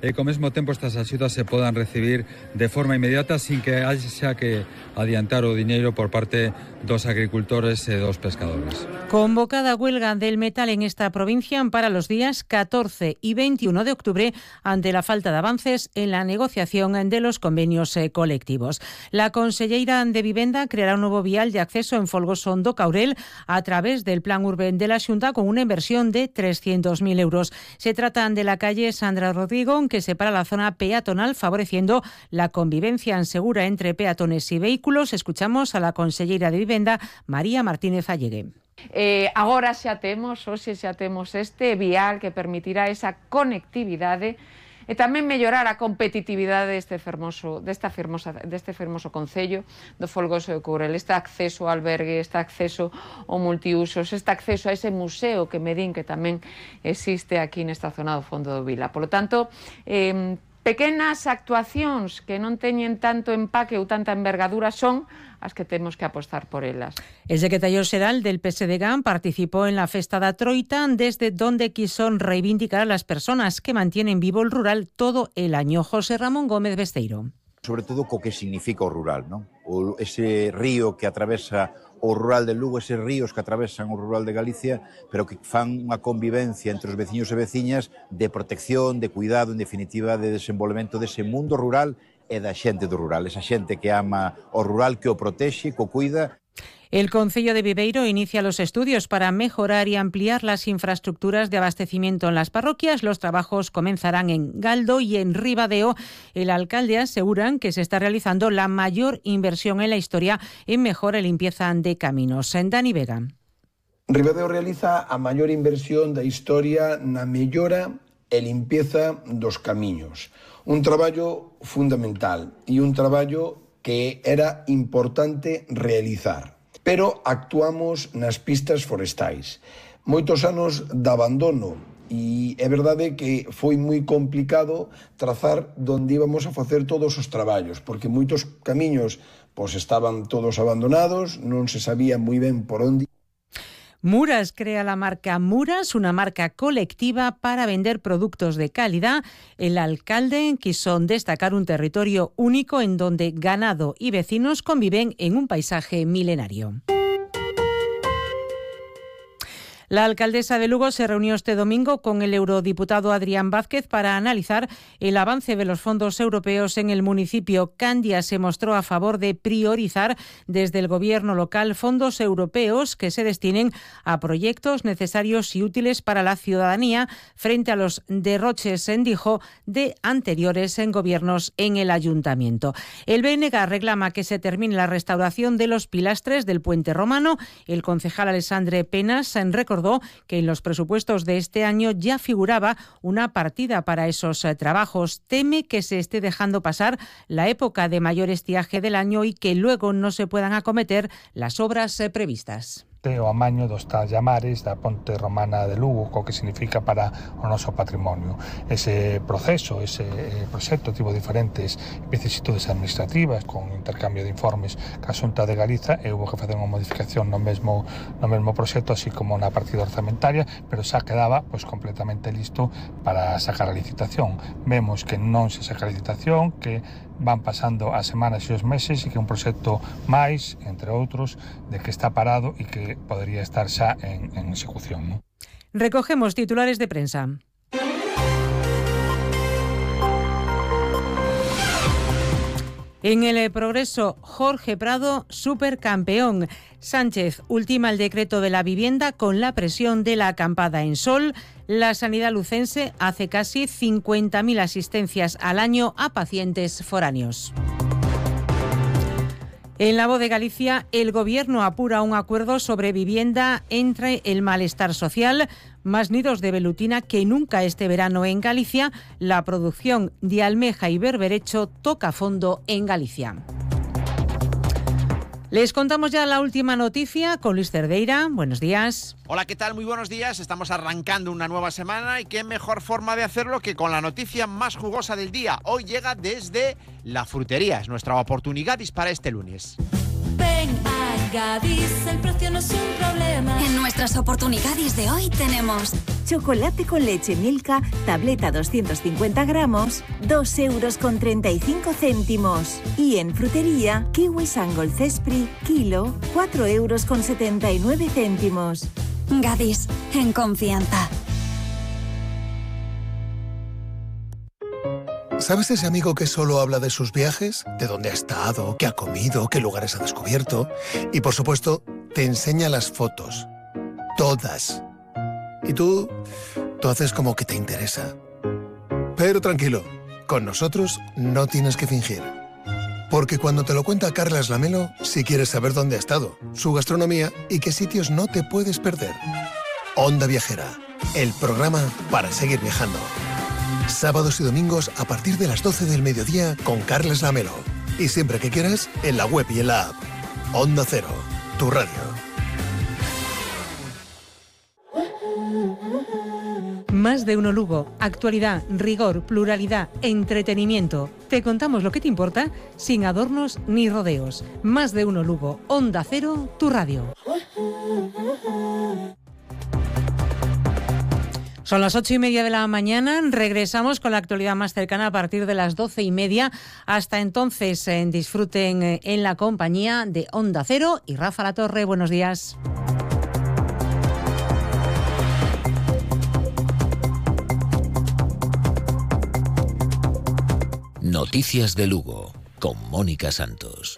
e que ao mesmo tempo estas axudas se podan recibir de forma inmediata sin que haxa que adiantar o diñeiro por parte dos agricultores e dos pescadores. Convocada huelga del metal en esta provincia para los días 14 y 21 de octubre ante la falta de avances en la negociación de los convenios colectivos. La conselleira de Vivenda creará un nuevo vial de acceso en Folgoso do Caurel a través del Plan Urben de la Xunta con una inversión de 300.000 euros. Se trata de la calle Sandra Rodrigo, que separa la zona peatonal, favoreciendo la convivencia segura entre peatones y vehículos. Escuchamos a la conselleira de Vivenda, María Martínez Allegue. Agora xa temos este vial que permitirá esa conectividade e tamén mellorar a competitividade deste fermoso concello do Folgoso de Courel, este acceso ao albergue, este acceso ao multiusos, este acceso a ese museo que me din que tamén existe aquí nesta zona do Fondo do Vila. Por lo tanto, pequenas actuacións que non teñen tanto empaque ou tanta envergadura son as que temos que apostar por elas. El secretario xeral del PSDG participó en la Festa da Troita, desde donde quiso reivindicar a las personas que mantienen vivo el rural todo el año. José Ramón Gómez Besteiro. Sobre todo co que significa o rural, non? Ese río que atravesa o rural de Lugo, eses ríos que atravesan o rural de Galicia, pero que fan unha convivencia entre os veciños e veciñas de protección, de cuidado, en definitiva, de desenvolvemento dese mundo rural e da xente do rural, esa xente que ama o rural, que o protexe, que o cuida. El Concello de Viveiro inicia los estudios para mejorar y ampliar las infraestructuras de abastecimiento en las parroquias. Los trabajos comenzarán en Galdo y en Ribadeo. El alcalde aseguran que se está realizando la mayor inversión en la historia en mejora y limpieza de caminos. En Dani Vega. Ribadeo realiza a maior inversión da historia na mellora e limpeza dos camiños. Un traballo fundamental e un traballo que era importante realizar. Pero actuamos nas pistas forestais. Moitos anos de abandono e é verdade que foi moi complicado trazar onde íbamos a facer todos os traballos, porque moitos camiños estaban todos abandonados, non se sabía moi ben por onde. Muras crea la marca Muras, una marca colectiva para vender productos de calidad. El alcalde quiso destacar un territorio único en donde ganado y vecinos conviven en un paisaje milenario. La alcaldesa de Lugo se reunió este domingo con el eurodiputado Adrián Vázquez para analizar el avance de los fondos europeos en el municipio. Candia se mostró a favor de priorizar desde el gobierno local fondos europeos que se destinen a proyectos necesarios y útiles para la ciudadanía frente a los derroches, dijo, de anteriores gobiernos en el ayuntamiento. El BNG reclama que se termine la restauración de los pilastres del puente romano. El concejal Alexandre Penas recordó que en los presupuestos de este año ya figuraba una partida para esos trabajos. Teme que se esté dejando pasar la época de mayor estiaje del año y que luego no se puedan acometer las obras previstas. O amaño dos tallamares da ponte romana de Lugo, co que significa para o noso patrimonio. Ese proceso, ese proxecto tivo diferentes vicisitudes administrativas con intercambio de informes ca Xunta de Galiza e houve que facer unha modificación no mesmo proxecto, así como na partida orzamentaria, pero xa quedaba completamente listo para sacar a licitación. Vemos que non se saca a licitación, que van pasando as semanas e os meses e que un proxecto máis, entre outros, de que está parado e que podría estar xa en execución, ¿no? Recogemos titulares de prensa. En el Progreso, Jorge Prado, supercampeón. Sánchez ultima el decreto de la vivienda con la presión de la acampada en Sol. La sanidad lucense hace casi 50.000 asistencias al año a pacientes foráneos. En La Voz de Galicia, el Gobierno apura un acuerdo sobre vivienda entre el malestar social. Más nidos de velutina que nunca este verano en Galicia. La producción de almeja y berberecho toca fondo en Galicia. Les contamos ya la última noticia con Luis Cerdeira. Buenos días. Hola, ¿qué tal? Muy buenos días. Estamos arrancando una nueva semana y qué mejor forma de hacerlo que con la noticia más jugosa del día. Hoy llega desde la frutería. Es nuestra oportunidad para este lunes. Ven a Gadis, el precio no es un problema. En nuestras oportunidades de hoy tenemos chocolate con leche Milka, tableta 250 gramos, 2,35 €. Y en frutería, kiwis Angol Cespri, kilo, 4,79 €. Gadis, en confianza. ¿Sabes ese amigo que solo habla de sus viajes? De dónde ha estado, qué ha comido, qué lugares ha descubierto. Y por supuesto, te enseña las fotos. Todas. Y tú haces como que te interesa. Pero tranquilo, con nosotros no tienes que fingir. Porque cuando te lo cuenta Carlas Lamelo, sí quieres saber dónde ha estado, su gastronomía y qué sitios no te puedes perder. Onda Viajera, el programa para seguir viajando. Sábados y domingos a partir de las 12 del mediodía con Carlas Lamelo. Y siempre que quieras, en la web y en la app. Onda Cero, tu radio. Más de uno Lugo. Actualidad, rigor, pluralidad, entretenimiento. Te contamos lo que te importa sin adornos ni rodeos. Más de uno Lugo. Onda Cero, tu radio. Son las 8:30 de la mañana. Regresamos con la actualidad más cercana a partir de las 12:30. Hasta entonces, disfruten en la compañía de Onda Cero y Rafa Latorre. Buenos días. Noticias de Lugo, con Mónica Santos.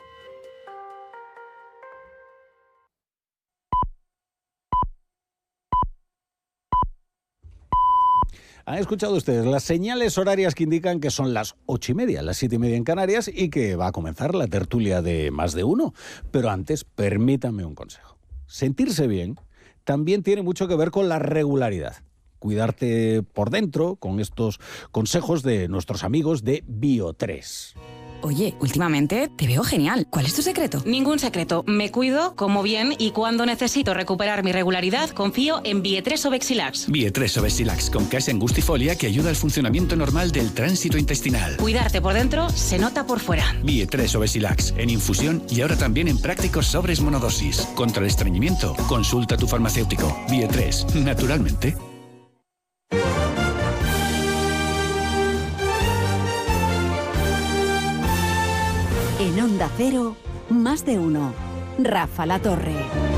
Han escuchado ustedes las señales horarias que indican que son las 8:30, las 7:30 en Canarias y que va a comenzar la tertulia de Más de Uno. Pero antes, permítanme un consejo. Sentirse bien también tiene mucho que ver con la regularidad. Cuidarte por dentro con estos consejos de nuestros amigos de Bio3. Oye, últimamente te veo genial. ¿Cuál es tu secreto? Ningún secreto. Me cuido, como bien y cuando necesito recuperar mi regularidad, confío en Bio3 Obexilax. Bio3 Obexilax con case angustifolia que ayuda al funcionamiento normal del tránsito intestinal. Cuidarte por dentro se nota por fuera. Bio3 Obexilax en infusión y ahora también en prácticos sobres monodosis. Contra el estreñimiento, consulta a tu farmacéutico. Bio3, naturalmente. En Onda Cero, Más de Uno. Rafa Latorre.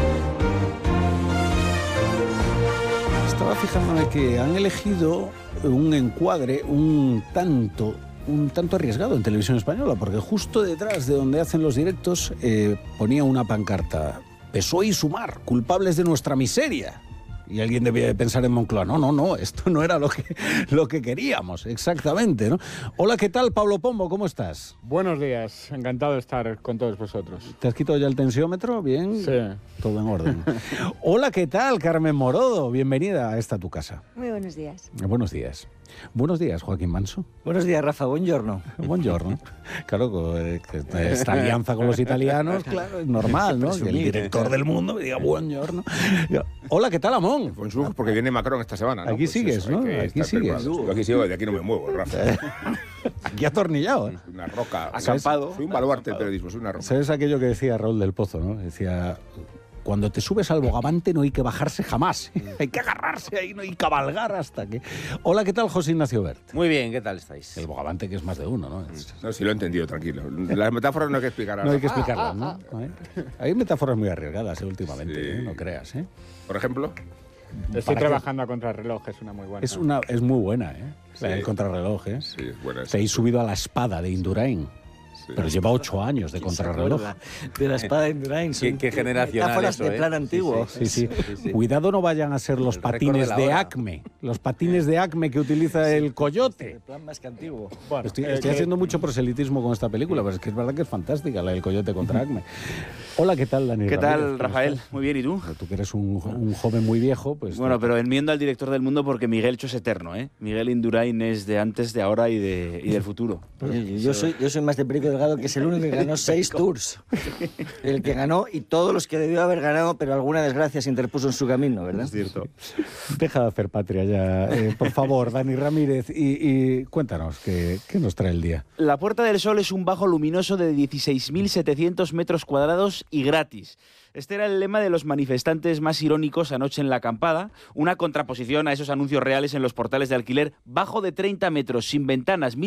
Estaba fijándome que han elegido un encuadre un tanto arriesgado en Televisión Española, porque justo detrás de donde hacen los directos ponía una pancarta: PSOE y Sumar, culpables de nuestra miseria. Y alguien debía de pensar en Moncloa, no, esto no era lo que queríamos, exactamente, ¿no? Hola, ¿qué tal, Pablo Pombo? ¿Cómo estás? Buenos días, encantado de estar con todos vosotros. ¿Te has quitado ya el tensiómetro? ¿Bien? Sí. Todo en orden. Hola, ¿qué tal, Carmen Morodo? Bienvenida a esta tu casa. Muy buenos días. Buenos días. Buenos días, Joaquín Manso. Buenos días, Rafa. Buongiorno. Buongiorno. Claro, esta alianza con los italianos, claro, es normal, ¿no? Que el director del mundo me diga buongiorno. Hola, ¿qué tal, Amón? Bonjour, porque viene Macron esta semana, ¿no? Aquí pues sigues, eso, ¿no? Aquí sigues. Yo aquí sigo, de aquí no me muevo, Rafa. Aquí atornillado, ¿eh? Una roca. Acampado. Soy un baluarte del periodismo, soy una roca. ¿Sabes aquello que decía Raúl del Pozo, no? Decía: cuando te subes al bogavante no hay que bajarse jamás. Hay que agarrarse ahí, no hay que cabalgar hasta que... Hola, ¿qué tal, José Ignacio Bert? Muy bien, ¿qué tal estáis? El bogavante, que es más de uno, ¿no? No, sí lo he entendido, tranquilo. Las metáforas no hay que explicarlas. No hay que explicarlas, ¿no? Hay metáforas muy arriesgadas últimamente, sí. No creas, ¿eh? Por ejemplo... Estoy trabajando a contrarreloj, es una muy buena. Es muy buena, ¿eh? Sí. El contrarreloj, ¿eh? Sí, es buena. Te habéis subido a la espada de Indurain. Sí. Pero lleva 8 años de contrarreloj. De la espada de Indurain. ¿Qué generacional eso, de plan antiguo. Sí. Cuidado, no vayan a ser los patines de Acme. Los patines de Acme que utiliza el Coyote. El plan más que antiguo. Bueno, estoy haciendo mucho proselitismo con esta película, pero es que es verdad que es fantástica la del Coyote contra Acme. Hola, ¿qué tal, Dani? ¿Qué tal, Rafael? Muy bien, ¿y tú? Tú que eres un joven muy viejo, pues... Bueno, pero enmiendo al director del mundo porque Miguel Cho es eterno, ¿eh? Miguel Indurain es de antes, de ahora y del futuro. Yo soy más de película Francisco Delgado, que es el único que ganó 6 Tours. El que ganó y todos los que debió haber ganado, pero alguna desgracia se interpuso en su camino, ¿verdad? Es cierto. Deja de hacer patria ya, por favor, Dani Ramírez, y cuéntanos, ¿qué nos trae el día? La Puerta del Sol es un bajo luminoso de 16.700 metros cuadrados y gratis. Este era el lema de los manifestantes más irónicos anoche en la acampada, una contraposición a esos anuncios reales en los portales de alquiler: bajo de 30 metros, sin ventanas,